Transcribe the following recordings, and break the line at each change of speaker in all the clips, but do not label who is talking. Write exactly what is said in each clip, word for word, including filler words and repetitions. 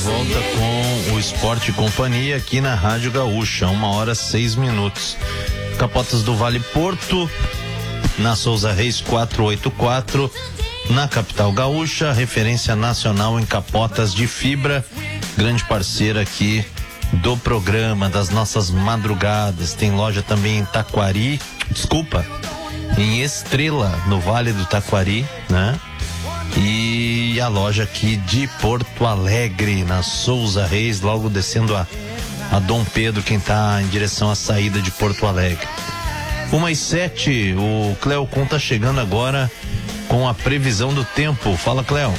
volta com o Esporte e Companhia aqui na Rádio Gaúcha, uma hora seis minutos. Capotas do Vale Porto, na Souza Reis quatrocentos e oitenta e quatro, na capital gaúcha, referência nacional em capotas de fibra, grande parceira aqui do programa, das nossas madrugadas. Tem loja também em Taquari, desculpa, em Estrela, no Vale do Taquari, né? E a loja aqui de Porto Alegre, na Souza Reis, logo descendo a, a Dom Pedro, quem tá em direção à saída de Porto Alegre. Uma e sete, o Cleocon tá chegando agora com a previsão do tempo. Fala, Cleo.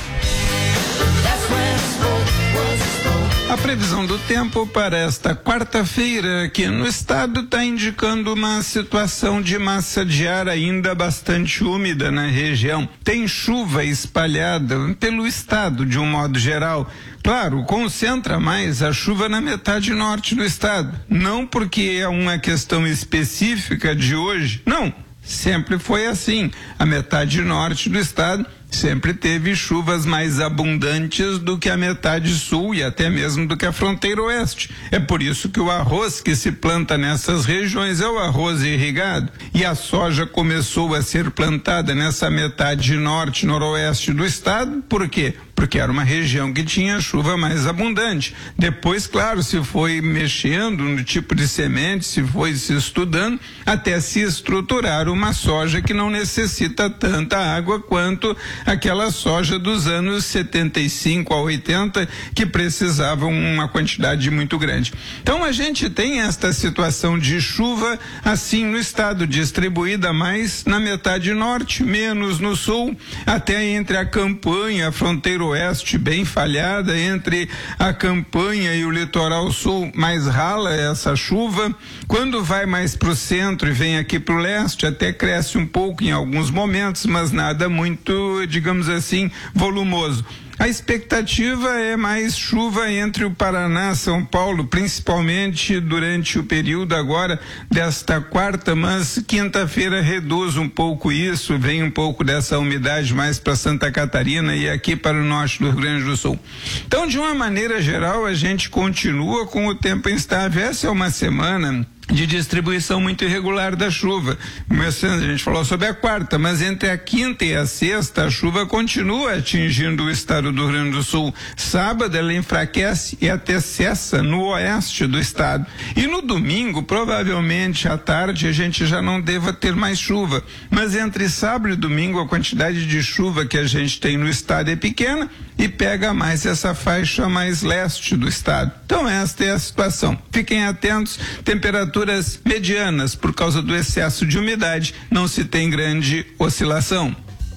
A previsão do tempo para esta quarta-feira aqui no estado está indicando uma situação de massa de ar ainda bastante úmida na região. Tem chuva espalhada pelo estado de um modo geral. Claro, concentra mais a chuva na metade norte do estado. Não porque é uma questão específica de hoje, não. Sempre foi assim. A metade norte do estado sempre teve chuvas mais abundantes do que a metade sul e até mesmo do que a fronteira oeste. É por isso que o arroz que se planta nessas regiões é o arroz irrigado. E a soja começou a ser plantada nessa metade norte noroeste do estado. Por quê? Porque era uma região que tinha chuva mais abundante. Depois, claro, se foi mexendo no tipo de semente, se foi se estudando, até se estruturar uma soja que não necessita tanta água quanto aquela soja dos anos setenta e cinco a oitenta, que precisavam uma quantidade muito grande. Então a gente tem esta situação de chuva assim no estado, distribuída mais na metade norte, menos no sul, até entre a campanha, a fronteira oeste bem falhada, entre a campanha e o litoral sul mais rala essa chuva. Quando vai mais para o centro e vem aqui para o leste, até cresce um pouco em alguns momentos, mas nada muito, digamos assim, volumoso. A expectativa é mais chuva entre o Paraná e São Paulo, principalmente durante o período agora desta quarta, mas quinta-feira reduz um pouco isso, vem um pouco dessa umidade mais para Santa Catarina e aqui para o norte do Rio Grande do Sul. Então, de uma maneira geral, a gente continua com o tempo instável. Essa é uma semana de distribuição muito irregular da chuva. Começando, a gente falou sobre a quarta, mas entre a quinta e a sexta, a chuva continua atingindo o estado do Rio Grande do Sul. Sábado ela enfraquece e até cessa no oeste do estado. E no domingo, provavelmente à tarde, a gente já não deva ter mais chuva. Mas entre sábado e domingo, a quantidade de chuva que a gente tem no estado é pequena e pega mais essa faixa mais leste do estado. Então esta é a situação. Fiquem atentos, temperaturas medianas, por causa do excesso de umidade, não se tem grande oscilação.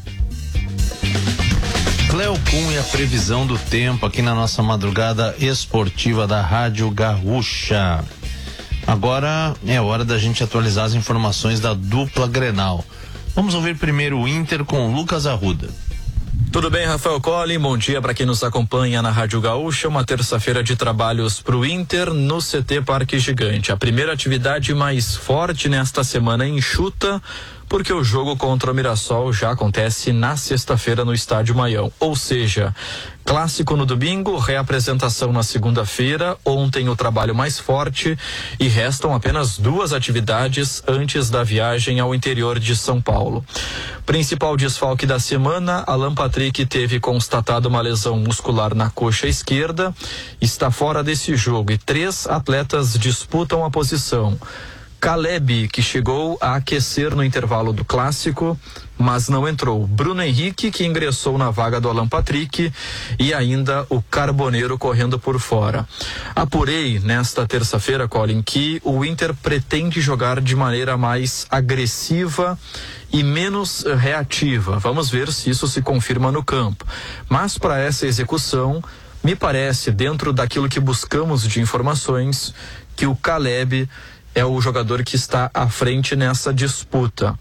Cleocum e a previsão do tempo aqui na nossa madrugada esportiva da Rádio Gaúcha. Agora é hora da gente atualizar as informações da dupla Grenal. Vamos ouvir primeiro o Inter com o Lucas Arruda.
Tudo bem, Rafael Collin? Bom dia para quem nos acompanha na Rádio Gaúcha. Uma terça-feira de trabalhos para o Inter no C T Parque Gigante. A primeira atividade mais forte nesta semana enxuta, porque o jogo contra o Mirassol já acontece na sexta-feira no Estádio Maião. Ou seja, clássico no domingo, reapresentação na segunda-feira, ontem o trabalho mais forte e restam apenas duas atividades antes da viagem ao interior de São Paulo. Principal desfalque da semana, Alan Patrick teve constatado uma lesão muscular na coxa esquerda, está fora desse jogo e três atletas disputam a posição. Caleb, que chegou a aquecer no intervalo do clássico, mas não entrou. Bruno Henrique, que ingressou na vaga do Alan Patrick, e ainda o Carboneiro correndo por fora. Apurei nesta terça-feira, Collin, que o Inter pretende jogar de maneira mais agressiva e menos reativa. Vamos ver se isso se confirma no campo. Mas para essa execução, me parece, dentro daquilo que buscamos de informações, que o Caleb é o jogador que está à frente nessa disputa.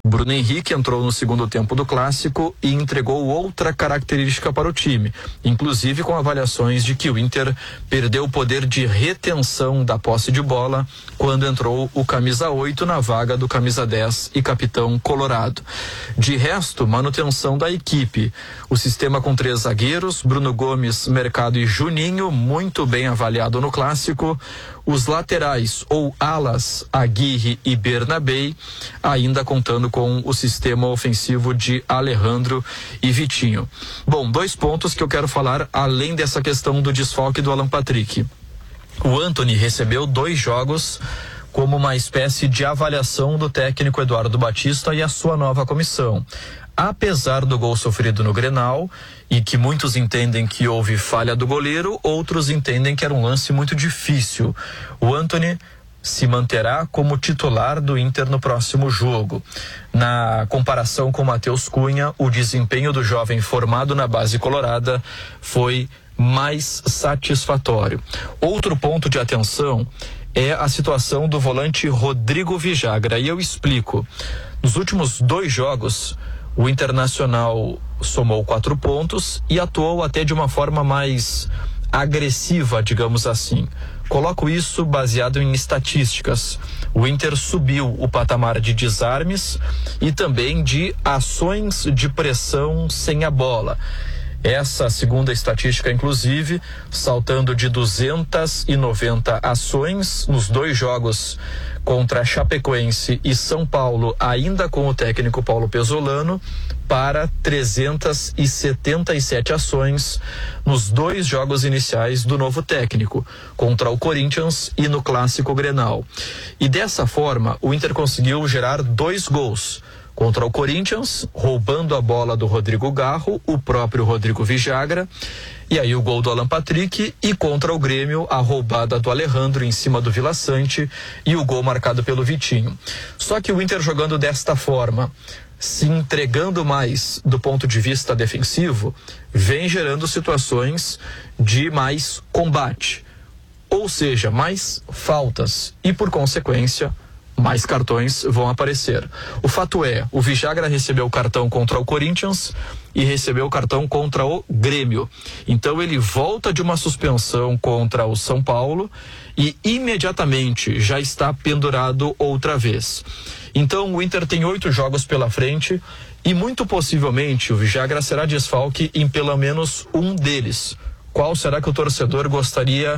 Bruno Henrique entrou no segundo tempo do clássico e entregou outra característica para o time, inclusive com avaliações de que o Inter perdeu o poder de retenção da posse de bola quando entrou o camisa oito na vaga do camisa dez e capitão colorado. De resto, manutenção da equipe. O sistema com três zagueiros, Bruno Gomes, Mercado e Juninho, muito bem avaliado no clássico. Os laterais ou alas, Aguirre e Bernabei, ainda contando com o sistema ofensivo de Alejandro e Vitinho. Bom, dois pontos que eu quero falar além dessa questão do desfalque do Alan Patrick. O Antony recebeu dois jogos como uma espécie de avaliação do técnico Eduardo Batista e a sua nova comissão. Apesar do gol sofrido no Grenal, e que muitos entendem que houve falha do goleiro, outros entendem que era um lance muito difícil. O Antony se manterá como titular do Inter no próximo jogo. Na comparação com Matheus Cunha, o desempenho do jovem formado na base colorada foi mais satisfatório. Outro ponto de atenção é a situação do volante Rodrigo Vijagra, e eu explico. Nos últimos dois jogos, o Internacional somou quatro pontos e atuou até de uma forma mais agressiva, digamos assim. Coloco isso baseado em estatísticas. O Inter subiu o patamar de desarmes e também de ações de pressão sem a bola. Essa segunda estatística, inclusive, saltando de duzentas e noventa ações nos dois jogos contra Chapecoense e São Paulo, ainda com o técnico Paulo Pesolano, para trezentas e setenta e sete ações nos dois jogos iniciais do novo técnico, contra o Corinthians e no Clássico Grenal. E dessa forma, o Inter conseguiu gerar dois gols. Contra o Corinthians, roubando a bola do Rodrigo Garro, o próprio Rodrigo Vijagra, e aí o gol do Alan Patrick, e contra o Grêmio, a roubada do Alejandro em cima do Vila Sante e o gol marcado pelo Vitinho. Só que o Inter jogando desta forma, se entregando mais do ponto de vista defensivo, vem gerando situações de mais combate, ou seja, mais faltas e, por consequência, mais cartões vão aparecer. O fato é, o Vijagra recebeu o cartão contra o Corinthians e recebeu o cartão contra o Grêmio. Então ele volta de uma suspensão contra o São Paulo e imediatamente já está pendurado outra vez. Então o Inter tem oito jogos pela frente e muito possivelmente o Vijagra será desfalque em pelo menos um deles. Qual será que o torcedor gostaria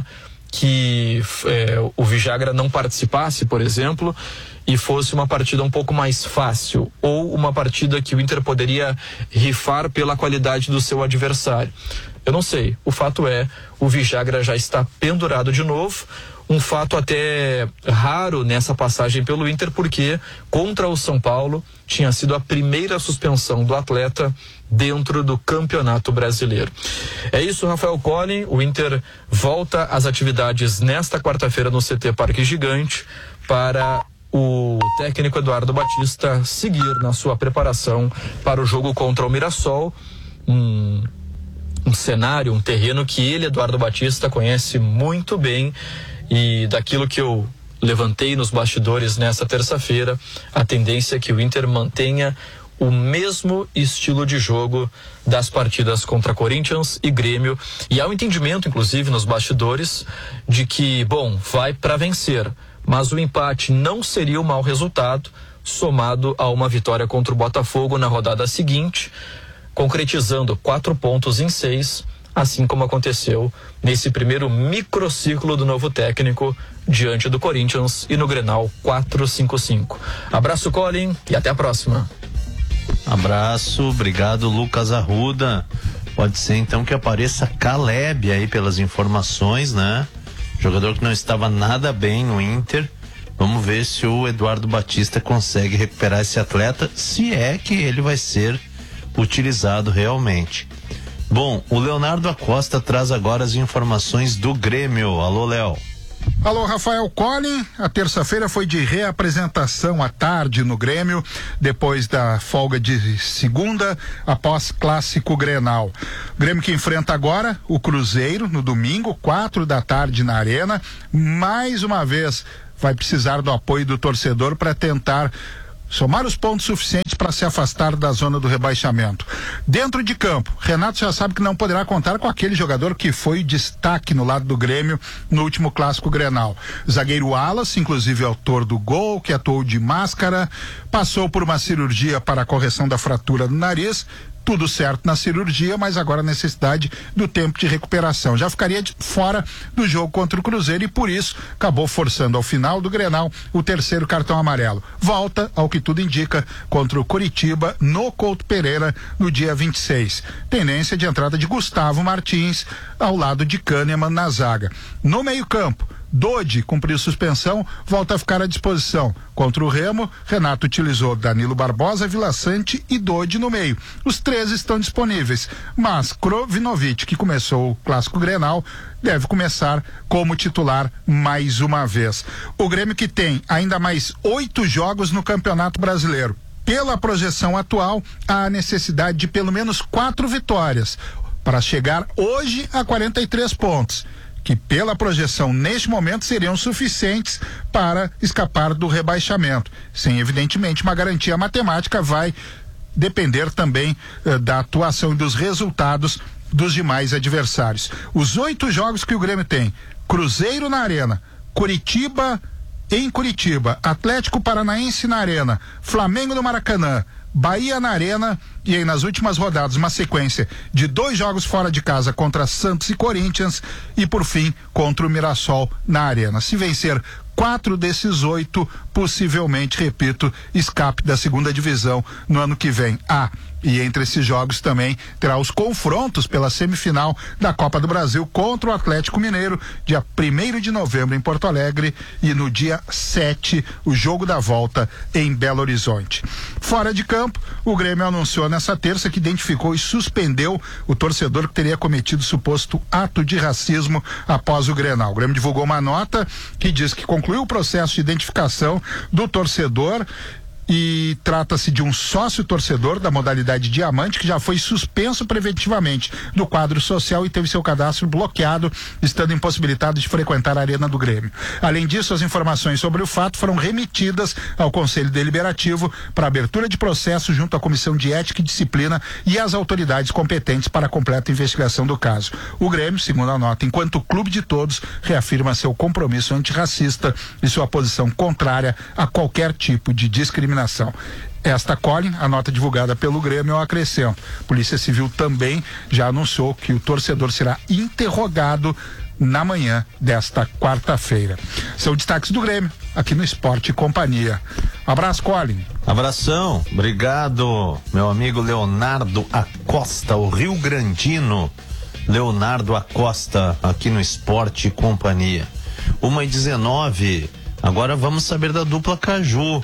que é, o Vijagra não participasse, por exemplo, e fosse uma partida um pouco mais fácil, ou uma partida que o Inter poderia rifar pela qualidade do seu adversário? Eu não sei. O fato é, o Vijagra já está pendurado de novo, um fato até raro nessa passagem pelo Inter, porque contra o São Paulo tinha sido a primeira suspensão do atleta dentro do Campeonato Brasileiro. É isso, Rafael Collin. O Inter volta às atividades nesta quarta-feira no C T Parque Gigante para o técnico Eduardo Batista seguir na sua preparação para o jogo contra o Mirassol, um, um cenário, um terreno que ele, Eduardo Batista, conhece muito bem. E daquilo que eu levantei nos bastidores nessa terça-feira, a tendência é que o Inter mantenha o mesmo estilo de jogo das partidas contra Corinthians e Grêmio. E há um entendimento, inclusive, nos bastidores, de que, bom, vai para vencer, mas o empate não seria um mau resultado, somado a uma vitória contra o Botafogo na rodada seguinte, concretizando quatro pontos em seis, assim como aconteceu nesse primeiro microciclo do novo técnico diante do Corinthians e no Grenal quatro cinco cinco. Abraço, Collin, e até a próxima.
Abraço, obrigado, Lucas Arruda. Pode ser então que apareça Caleb aí pelas informações, né? Jogador que não estava nada bem no Inter. Vamos ver se o Eduardo Batista consegue recuperar esse atleta, se é que ele vai ser utilizado realmente. Bom, o Leonardo Acosta traz agora as informações do Grêmio. Alô, Léo.
Alô, Rafael Collin. A terça-feira foi de reapresentação à tarde no Grêmio, depois da folga de segunda, após clássico Grenal. Grêmio que enfrenta agora o Cruzeiro no domingo, quatro da tarde na Arena. Mais uma vez vai precisar do apoio do torcedor para tentar somar os pontos suficientes para se afastar da zona do rebaixamento. Dentro de campo, Renato já sabe que não poderá contar com aquele jogador que foi destaque no lado do Grêmio no último clássico Grenal. Zagueiro Wallace, inclusive autor do gol, que atuou de máscara, passou por uma cirurgia para a correção da fratura do nariz. Tudo certo na cirurgia, mas agora a necessidade do tempo de recuperação. Já ficaria de fora do jogo contra o Cruzeiro e por isso acabou forçando ao final do Grenal o terceiro cartão amarelo. Volta, ao que tudo indica, contra o Coritiba no Couto Pereira no dia vinte e seis. Tendência de entrada de Gustavo Martins ao lado de Kahneman na zaga. No meio-campo, Dodi cumpriu suspensão, volta a ficar à disposição. Contra o Remo, Renato utilizou Danilo Barbosa, Vila Sante e Dodi no meio. Os três estão disponíveis, mas Krovinovic, que começou o clássico Grenal, deve começar como titular mais uma vez. O Grêmio, que tem ainda mais oito jogos no Campeonato Brasileiro. Pela projeção atual, há necessidade de pelo menos quatro vitórias para chegar hoje a quarenta e três pontos. Que pela projeção neste momento seriam suficientes para escapar do rebaixamento. Sem, evidentemente, uma garantia matemática, vai depender também eh, da atuação e dos resultados dos demais adversários. Os oito jogos que o Grêmio tem: Cruzeiro na Arena, Curitiba em Curitiba, Atlético Paranaense na Arena, Flamengo no Maracanã, Bahia na Arena e aí nas últimas rodadas uma sequência de dois jogos fora de casa contra Santos e Corinthians e por fim contra o Mirassol na Arena. Se vencer quatro desses oito, possivelmente, repito, escape da segunda divisão no ano que vem. Ah, e entre esses jogos também terá os confrontos pela semifinal da Copa do Brasil contra o Atlético Mineiro, dia primeiro de novembro em Porto Alegre e no dia sete, o jogo da volta em Belo Horizonte. Fora de campo, o Grêmio anunciou nessa terça que identificou e suspendeu o torcedor que teria cometido suposto ato de racismo após o Grenal. O Grêmio divulgou uma nota que diz que concluiu o processo de identificação do torcedor e trata-se de um sócio torcedor da modalidade diamante que já foi suspenso preventivamente do quadro social e teve seu cadastro bloqueado, estando impossibilitado de frequentar a Arena do Grêmio. Além disso, as informações sobre o fato foram remetidas ao Conselho Deliberativo para abertura de processo junto à Comissão de Ética e Disciplina e às autoridades competentes para a completa investigação do caso. O Grêmio, segundo a nota, enquanto clube de todos, reafirma seu compromisso antirracista e sua posição contrária a qualquer tipo de discriminação. Esta Colin, a nota divulgada pelo Grêmio, eu acrescento. Polícia Civil também já anunciou que o torcedor será interrogado na manhã desta quarta-feira. São destaques do Grêmio, aqui no Esporte e Companhia. Abraço, Colin.
Abração, obrigado, meu amigo Leonardo Acosta, o Rio Grandino. Leonardo Acosta, aqui no Esporte e Companhia. uma e dezenove, agora vamos saber da dupla Caju.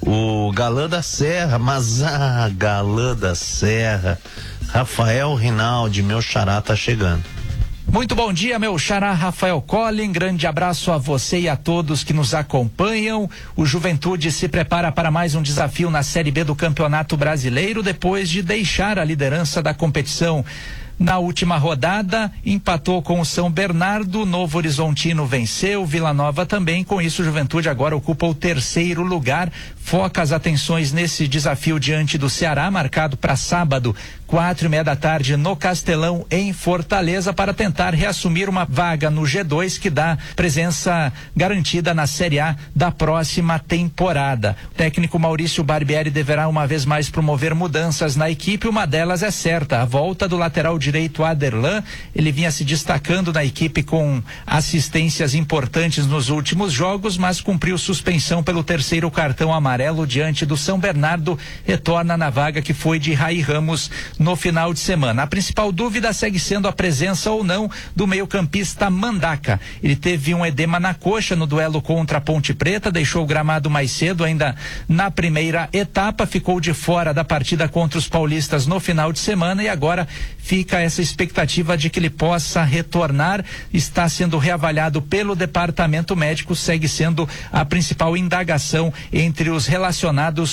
O Galã da Serra, mas ah, Galã da Serra, Rafael Rinaldi, meu xará, tá chegando.
Muito bom dia, meu xará Rafael Collin, grande abraço a você e a todos que nos acompanham. O Juventude se prepara para mais um desafio na Série B do Campeonato Brasileiro, depois de deixar a liderança da competição. Na última rodada, empatou com o São Bernardo, Novo Horizontino venceu, Vila Nova também. Com isso, o Juventude agora ocupa o terceiro lugar, foca as atenções nesse desafio diante do Ceará, marcado para sábado, quatro e meia da tarde, no Castelão, em Fortaleza, para tentar reassumir uma vaga no G dois que dá presença garantida na Série A da próxima temporada. O técnico Maurício Barbieri deverá uma vez mais promover mudanças na equipe, uma delas é certa, a volta do lateral direito Aderlan. Ele vinha se destacando na equipe com assistências importantes nos últimos jogos, mas cumpriu suspensão pelo terceiro cartão amarelo diante do São Bernardo, retorna na vaga que foi de Raí Ramos no final de semana. A principal dúvida segue sendo a presença ou não do meio-campista Mandaca. Ele teve um edema na coxa no duelo contra a Ponte Preta, deixou o gramado mais cedo ainda na primeira etapa, ficou de fora da partida contra os paulistas no final de semana e agora fica essa expectativa de que ele possa retornar. Está sendo reavaliado pelo departamento médico, segue sendo a principal indagação entre os relacionados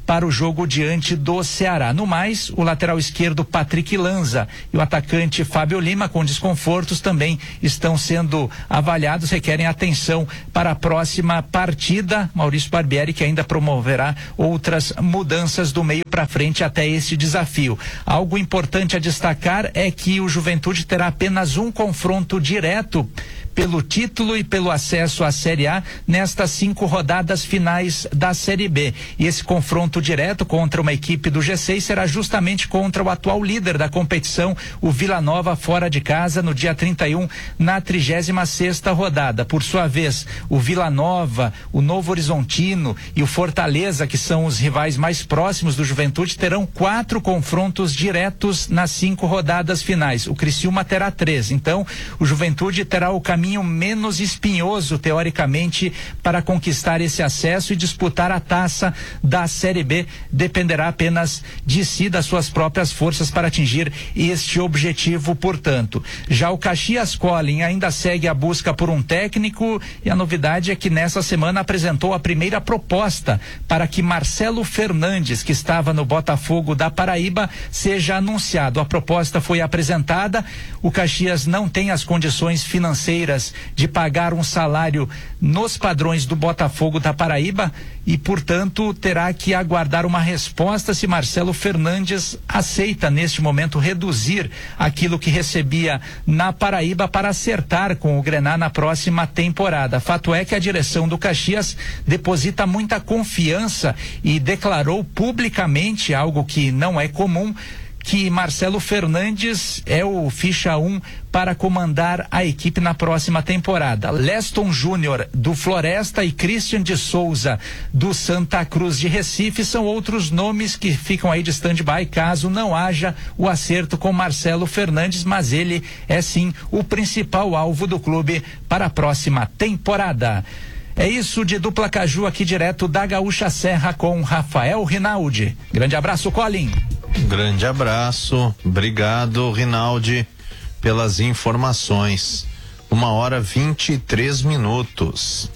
para o jogo diante do Ceará. No mais, o lateral esquerdo Patrick Lanza e o atacante Fábio Lima, com desconfortos, também estão sendo avaliados, requerem atenção para a próxima partida. Maurício Barbieri, que ainda promoverá outras mudanças do meio para frente até este desafio. Algo importante a destacar é que o Juventude terá apenas um confronto direto pelo título e pelo acesso à Série A nestas cinco rodadas finais da Série B. E esse confronto direto contra uma equipe do G seis será justamente contra o atual líder da competição, o Vila Nova, fora de casa, no dia trinta e um, na trigésima sexta rodada. Por sua vez, o Vila Nova, o Novo Horizontino e o Fortaleza, que são os rivais mais próximos do Juventude, terão quatro confrontos diretos nas cinco rodadas finais. O Criciúma terá três. Então, o Juventude terá o caminho menos espinhoso, teoricamente, para conquistar esse acesso e disputar a taça da Série B. Dependerá apenas de si, das suas próprias forças, para atingir este objetivo, portanto. Já o Caxias Collin ainda segue a busca por um técnico, e a novidade é que nessa semana apresentou a primeira proposta para que Marcelo Fernandes, que estava no Botafogo da Paraíba, seja anunciado. A proposta foi apresentada, o Caxias não tem as condições financeiras de pagar um salário nos padrões do Botafogo da Paraíba e, portanto, terá que aguardar uma resposta se Marcelo Fernandes aceita, neste momento, reduzir aquilo que recebia na Paraíba para acertar com o Grená na próxima temporada. Fato é que a direção do Caxias deposita muita confiança e declarou publicamente, algo que não é comum, que Marcelo Fernandes é o ficha um para comandar a equipe na próxima temporada. Leston Júnior do Floresta e Christian de Souza do Santa Cruz de Recife são outros nomes que ficam aí de stand-by caso não haja o acerto com Marcelo Fernandes, mas ele é sim o principal alvo do clube para a próxima temporada. É isso de Dupla Caju, aqui direto da Gaúcha Serra com Rafael Rinaldi. Grande abraço, Colin.
Grande abraço, obrigado, Rinaldi, pelas informações. Uma hora vinte e três minutos.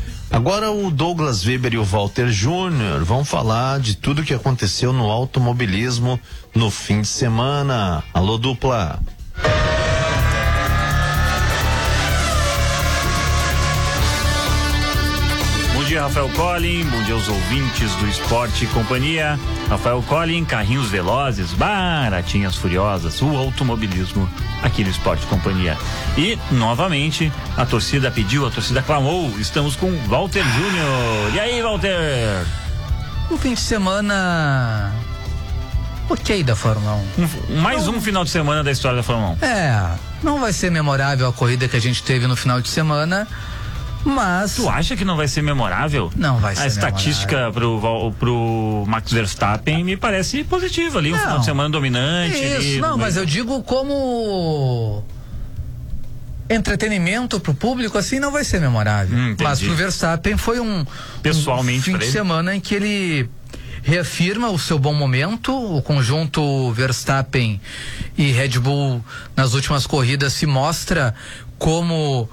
Agora o Douglas Weber e o Walter Júnior vão falar de tudo que aconteceu no automobilismo no fim de semana. Alô, dupla.
Bom dia, Rafael Collin, bom dia aos ouvintes do Esporte e Companhia. Rafael Collin, carrinhos velozes, baratinhas furiosas, o automobilismo aqui no Esporte e Companhia. E, novamente, a torcida pediu, a torcida clamou, estamos com Walter Júnior. E aí, Walter?
O fim de semana... ok da Fórmula um.
um mais não... um final de semana da história da Fórmula um.
É, não vai ser memorável a corrida que a gente teve no final de semana, mas...
Tu acha que não vai ser memorável?
Não vai ser
A estatística pro, pro Max Verstappen me parece positiva ali, um
não,
final de semana dominante.
Isso, ali, não, mas eu digo como entretenimento pro público, assim, não vai ser memorável.
Hum,
mas pro Verstappen foi um,
pessoalmente,
um fim de
ele.
semana em que ele reafirma o seu bom momento. O conjunto Verstappen e Red Bull nas últimas corridas se mostra como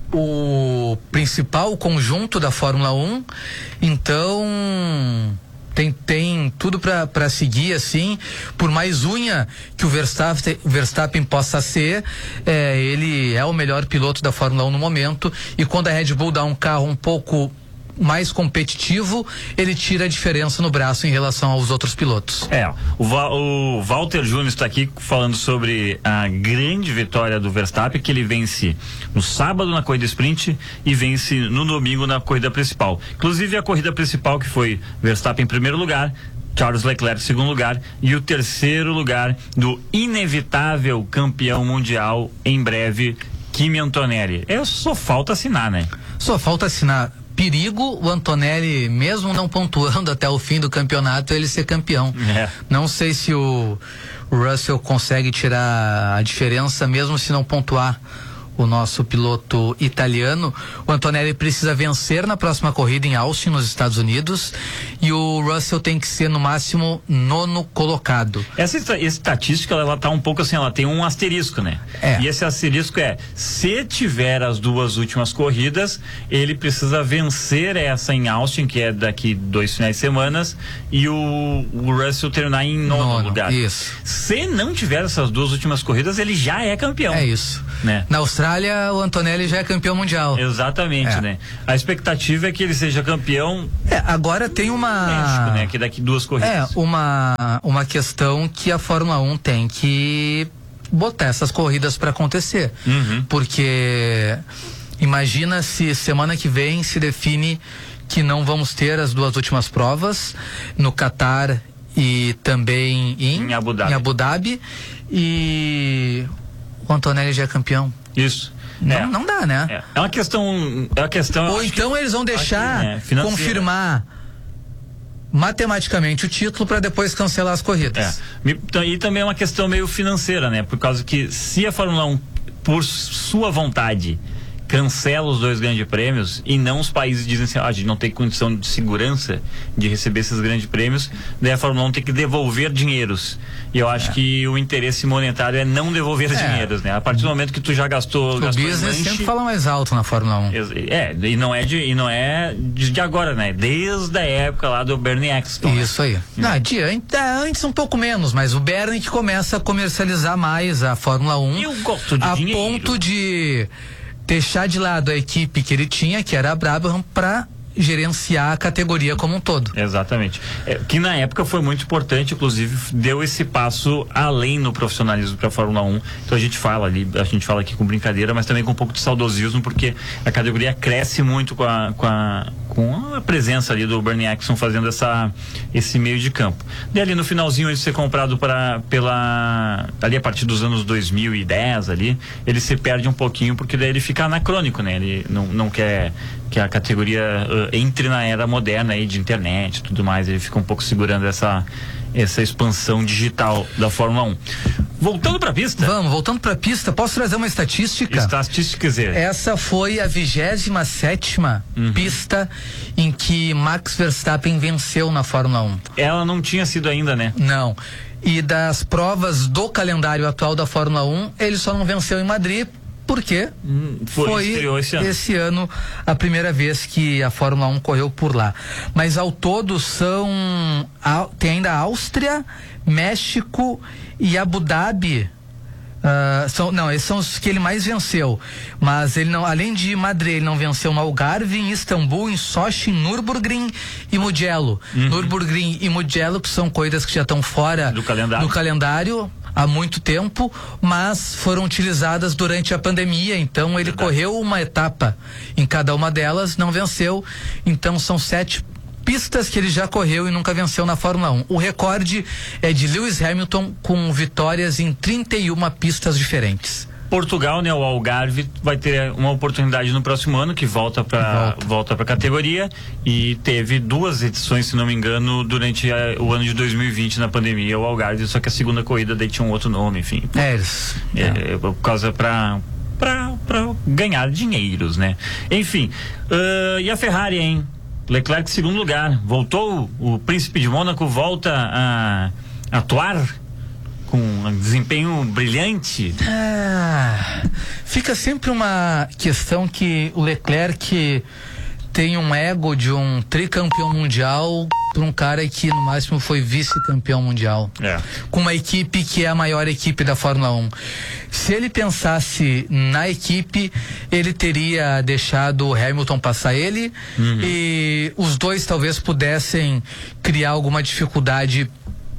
o principal conjunto da Fórmula um, então tem, tem tudo para seguir, assim, por mais unha que o Verstappen, Verstappen possa ser, é, ele é o melhor piloto da Fórmula um no momento, e quando a Red Bull dá um carro um pouco mais competitivo, ele tira a diferença no braço em relação aos outros pilotos.
É, o, Val, o Walter Júnior está aqui falando sobre a grande vitória do Verstappen, que ele vence no sábado na corrida sprint e vence no domingo na corrida principal. Inclusive a corrida principal, que foi Verstappen em primeiro lugar, Charles Leclerc em segundo lugar, e o terceiro lugar do inevitável campeão mundial em breve, Kimi Antonelli. É, só falta assinar, né?
Só falta assinar. Perigo o Antonelli, mesmo não pontuando até o fim do campeonato, ele ser campeão.
É.
Não sei se o Russell consegue tirar a diferença, mesmo se não pontuar o nosso piloto italiano. O Antonelli precisa vencer na próxima corrida em Austin, nos Estados Unidos, e o Russell tem que ser no máximo nono colocado.
Essa estatística, ela tá um pouco assim, ela tem um asterisco, né?
É.
E esse asterisco é, se tiver as duas últimas corridas, ele precisa vencer essa em Austin, que é daqui dois finais de semana, e o, o Russell terminar em nono,
Nono,
lugar.
isso.
Se não tiver essas duas últimas corridas, ele já é campeão.
É isso.
Né?
Na Austrália, o Antonelli já é campeão mundial.
Exatamente,
É.
né? A expectativa é que ele seja campeão
É, agora tem uma...
México, né? Que daqui duas
É,
corridas.
uma, uma questão que a Fórmula um tem que botar essas corridas para acontecer.
Uhum.
Porque imagina se semana que vem se define que não vamos ter as duas últimas provas no Catar e também em,
Em Abu Dhabi.
em Abu Dhabi, e o Antonelli já é campeão.
Isso.
Não,
é.
não dá, né?
É. é uma questão. É uma questão. eu
Ou
acho
então
que-
eles vão deixar
que, né, financeira.
confirmar matematicamente o título para depois cancelar as corridas.
É. Me- então, E também é uma questão meio financeira, né? Por causa que se a Fórmula um, por sua vontade, cancela os dois grandes prêmios e não os países dizem assim, ah, a gente não tem condição de segurança de receber esses grandes prêmios, daí a Fórmula um tem que devolver dinheiros. E eu acho
É.
que o interesse monetário é não devolver
É.
dinheiros, né? A partir do momento que tu já gastou,
O
gastou em
business
lanche,
sempre fala mais alto na Fórmula um.
É, e não é de, e não é de, de agora, né? Desde a época lá do Bernie Eccleston. né?
Isso aí. Não, de, an- é, antes um pouco menos, mas o Bernie que começa a comercializar mais a Fórmula um.
Eu gosto de
a
dinheiro.
ponto de deixar de lado a equipe que ele tinha, que era a Brabham, para gerenciar a categoria como um todo.
Exatamente. É, que na época foi muito importante, inclusive deu esse passo além no profissionalismo para a Fórmula um. Então a gente fala ali, a gente fala aqui com brincadeira, mas também com um pouco de saudosismo, porque a categoria cresce muito com a, com a, com a presença ali do Bernie Eccleston fazendo essa, esse meio de campo. E ali no finalzinho, ele ser comprado para, pela, ali a partir dos anos dois mil e dez ali, ele se perde um pouquinho, porque daí ele fica anacrônico, né? Ele não, não quer que a categoria uh, entre na era moderna aí de internet e tudo mais, ele fica um pouco segurando essa, essa expansão digital da Fórmula um. Voltando para a pista.
Vamos, voltando para a pista, posso trazer uma estatística?
Estatística, quer dizer,
Essa foi a vigésima sétima
Uhum.
pista em que Max Verstappen venceu na Fórmula um.
ela não tinha sido ainda, né?
Não. E das provas do calendário atual da Fórmula um, ele só não venceu em Madrid porque
Hum, foi, estreou esse ano.
esse ano a primeira vez que a Fórmula um correu por lá. Mas ao todo são a- tem ainda a Áustria, México e Abu Dhabi. Ah, são, não, esses são os que ele mais venceu. Mas ele não, além de Madrid, ele não venceu no Algarve, em Istambul, em Sochi, em Nürburgring e Mugello.
Uhum.
Nürburgring e Mugello, que são corridas que já estão fora
Do calendário.
do calendário há muito tempo, mas foram utilizadas durante a pandemia. Então ele
Verdade.
correu uma etapa em cada uma delas, não venceu. Então são sete pistas que ele já correu e nunca venceu na Fórmula um. O recorde é de Lewis Hamilton, com vitórias em trinta e uma pistas diferentes.
Portugal, né, o Algarve vai ter uma oportunidade no próximo ano, que volta para
Volta.
volta para categoria, e teve duas edições, se não me engano, durante a, o ano de dois mil e vinte na pandemia, o Algarve, só que a segunda corrida daí tinha um outro nome, enfim.
É, eles.
É, é, por causa para para ganhar dinheiros, né? Enfim, ah, e a Ferrari, hein? Leclerc em segundo lugar, voltou, o Príncipe de Mônaco volta a atuar com um desempenho brilhante.
Ah, fica sempre uma questão que o Leclerc tem um ego de um tricampeão mundial para um cara que no máximo foi vice-campeão mundial.
É.
Com uma equipe que é a maior equipe da Fórmula um. Se ele pensasse na equipe, ele teria deixado o Hamilton passar ele, e os dois talvez pudessem criar alguma dificuldade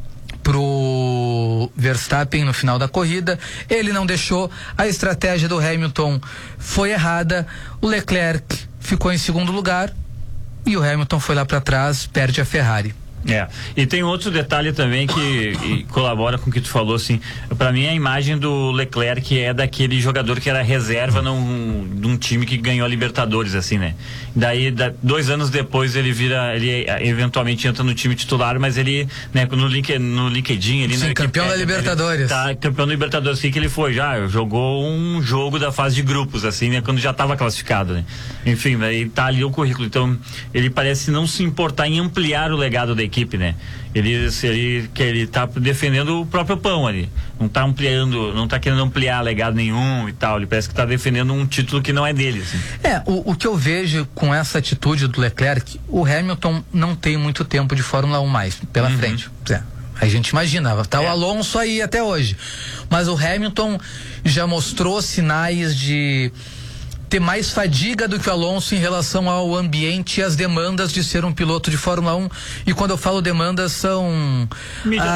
pro Verstappen no final da corrida. Ele não deixou, a estratégia do Hamilton foi errada, o Leclerc ficou em segundo lugar e o Hamilton foi lá para trás, perde a Ferrari.
É, e tem outro detalhe também que colabora com o que tu falou, assim, pra mim a imagem do Leclerc é daquele jogador que era reserva num, num time que ganhou a Libertadores, assim, né? Daí, da, dois anos depois ele vira, ele eventualmente entra no time titular, mas ele, né, no, link, no LinkedIn, ele...
Sim,
no
campeão da Libertadores.
Tá, campeão da Libertadores, o que que ele foi? Já jogou um jogo da fase de grupos, assim, né? Quando já estava classificado, né? Enfim, daí tá ali o currículo, então ele parece não se importar em ampliar o legado da equipe, né? Ele, ele, que ele tá defendendo o próprio pão ali, não tá ampliando, não tá querendo ampliar legado nenhum e tal, ele parece que tá defendendo um título que não é dele, assim.
É, o, o que eu vejo com essa atitude do Leclerc, o Hamilton não tem muito tempo de Fórmula um mais pela uhum. frente, é. A gente imaginava, tá é. o Alonso aí até hoje, mas o Hamilton já mostrou sinais de ter mais fadiga do que o Alonso em relação ao ambiente e às demandas de ser um piloto de Fórmula um. E quando eu falo demandas, são